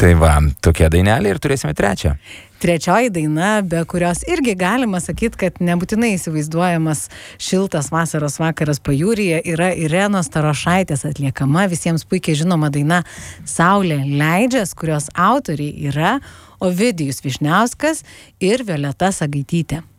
Tai va, tokia dainelė ir turėsime trečią. Trečioji daina, be kurios irgi galima sakyti, kad nebūtinai įsivaizduojamas šiltas vasaros vakaras pajūryje, yra Irenos Starošaitės atliekama visiems puikiai žinoma daina Saulė leidžias, kurios autoriai yra Ovidijus Vyšniauskas ir Violeta Sagaitytė.